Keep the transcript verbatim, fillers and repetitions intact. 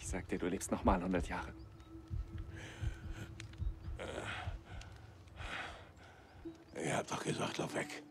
sag dir, du lebst noch mal hundert Jahre. Ihr habt doch gesagt, lauf weg.